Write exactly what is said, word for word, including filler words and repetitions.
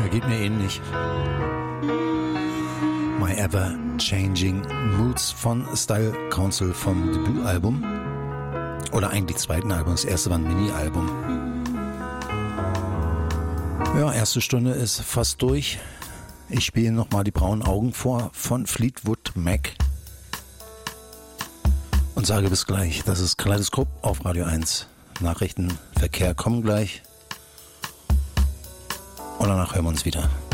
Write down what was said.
Geht mir ähnlich. My Ever Changing Moods von Style Council vom Debütalbum. Oder eigentlich zweiten Album. Das erste war ein Mini-Album. Ja, erste Stunde ist fast durch. Ich spiele nochmal die braunen Augen vor von Fleetwood Mac. Und sage bis gleich. Das ist Kaleidoskop auf Radio eins. Nachrichten, Verkehr kommen gleich. Und danach hören wir uns wieder.